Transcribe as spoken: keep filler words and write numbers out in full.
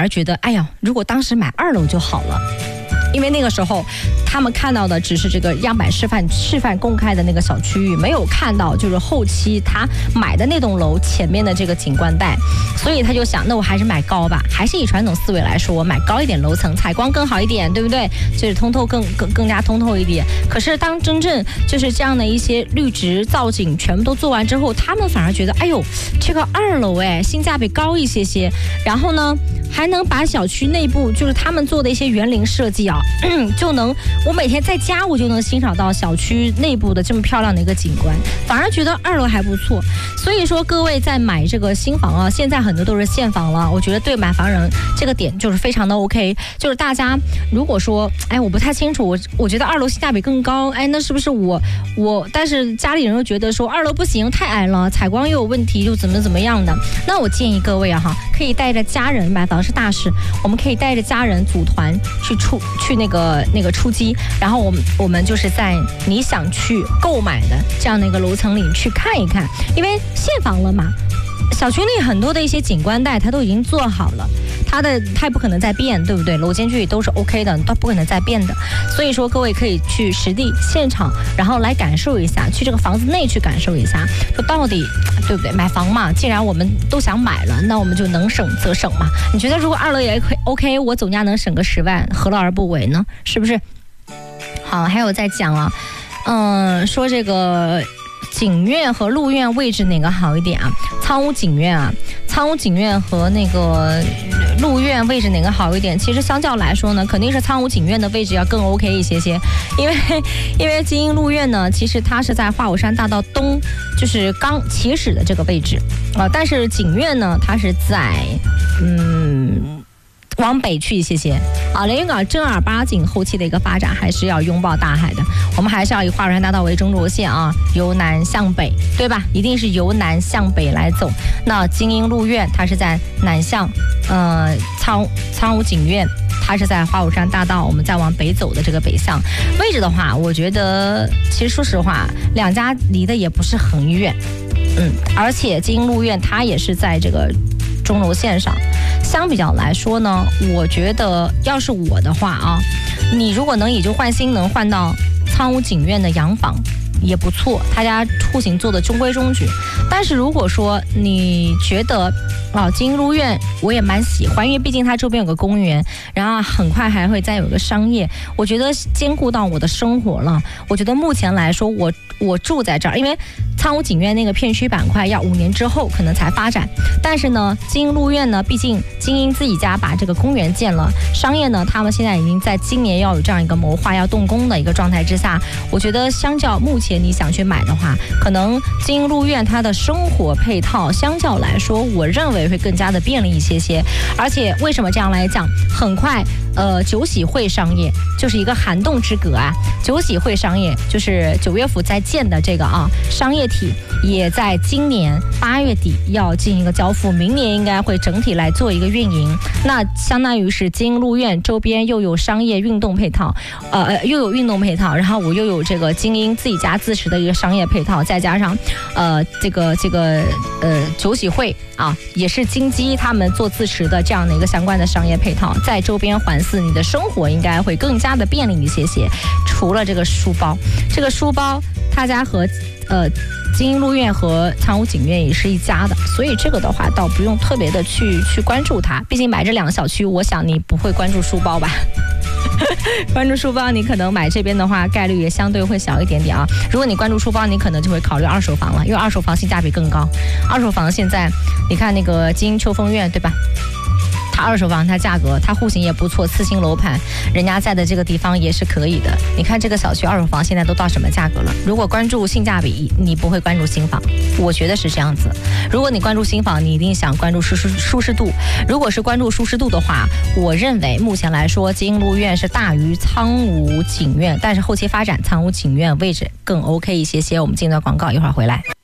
而觉得，哎呀，如果当时买二楼就好了。因为那个时候他们看到的只是这个样板示范示范公开的那个小区域，没有看到就是后期他买的那栋楼前面的这个景观带，所以他就想，那我还是买高吧，还是以传统思维来说，我买高一点楼层，采光更好一点，对不对？就是通透更更更加通透一点。可是当真正就是这样的一些绿植造景全部都做完之后，他们反而觉得，哎呦，这个二楼哎性价比高一些些，然后呢还能把小区内部就是他们做的一些园林设计啊，就能我每天在家我就能欣赏到小区内部的这么漂亮的一个景观，反而觉得二楼还不错。所以说各位在买这个新房啊，现在很多都是现房了，我觉得对买房人这个点就是非常的 OK。就是大家如果说，哎，我不太清楚，我我觉得二楼性价比更高，哎，那是不是我我，但是家里人又觉得说二楼不行，太矮了，采光又有问题，又怎么怎么样的？那我建议各位啊哈，可以带着家人，买房是大事，我们可以带着家人组团去出去那个那个出击，然后我们我们就是在你想去购买的这样的一个楼层里去看一看，因为现房了嘛，小区内很多的一些景观带它都已经做好了，它的它也不可能再变，对不对？楼间距都是 OK 的，都不可能再变的。所以说各位可以去实地现场，然后来感受一下，去这个房子内去感受一下，说到底对不对？买房嘛，既然我们都想买了，那我们就能省则省嘛。你觉得如果二楼也 OK， 我总价能省个十万，何乐而不为呢？是不是？好，还有在讲啊，嗯，说这个景苑和鹿苑位置哪个好一点啊？苍梧景苑啊，苍梧景苑和那个鹿苑位置哪个好一点？其实相较来说呢，肯定是苍梧景苑的位置要更 OK 一些些，因为因为金鹰鹿苑呢，其实它是在华五山大道东，就是刚起始的这个位置啊、呃，但是景苑呢，它是在嗯。往北去一些些啊，连云港正儿八经后期的一个发展还是要拥抱大海的，我们还是要以华山大道为中轴线啊，由南向北，对吧？一定是由南向北来走。那金鹰鹿苑它是在南向，呃，苍苍梧景苑它是在华五山大道，我们再往北走的这个北向位置的话，我觉得其实说实话，两家离得也不是很远，嗯，而且金鹰鹿苑它也是在这个中轴线上，相比较来说呢，我觉得要是我的话啊，你如果能以旧换新，能换到苍梧景苑的洋房也不错，他家户型做的中规中矩。但是如果说你觉得啊，金鹿苑我也蛮喜欢，因为毕竟它周边有个公园，然后很快还会再有个商业，我觉得兼顾到我的生活了。我觉得目前来说，我我住在这儿，因为苍梧景苑那个片区板块要五年之后可能才发展，但是呢，金鹰鹿苑呢，毕竟金鹰自己家把这个公园建了，商业呢，他们现在已经在今年要有这样一个谋划要动工的一个状态之下，我觉得相较目前你想去买的话，可能金鹰鹿苑它的生活配套相较来说，我认为会更加的便利一些些。而且为什么这样来讲，很快呃九喜汇商业就是一个寒冬之隔啊，九喜汇商业就是九岳府在建的这个啊商业体，也在今年八月底要进行一个交付，明年应该会整体来做一个运营。那相当于是金鹰鹿苑周边又有商业运动配套，呃又有运动配套，然后我又有这个金鹰自己家自持的一个商业配套，再加上呃这个这个呃九喜汇啊，也是金鸡他们做自持的这样的一个相关的商业配套，在周边环伺，你的生活应该会更加的便利一些些。除了这个书包，这个书包他家和呃金鹰鹿苑和苍梧景苑也是一家的，所以这个的话倒不用特别的去去关注它。毕竟买这两个小区，我想你不会关注书包吧？关注书包，你可能买这边的话概率也相对会小一点点啊。如果你关注书包，你可能就会考虑二手房了，因为二手房性价比更高。二手房现在你看那个金鹰秋风苑，对吧？它二手房它价格它户型也不错，次新楼盘，人家在的这个地方也是可以的。你看这个小区二手房现在都到什么价格了？如果关注性价比，你不会关注新房，我觉得是这样子。如果你关注新房，你一定想关注舒适舒适度。如果是关注舒适度的话，我认为目前来说金鹰鹿苑是大于苍梧景苑，但是后期发展苍梧景苑位置更 OK 一些些。我们进段广告，一会儿回来。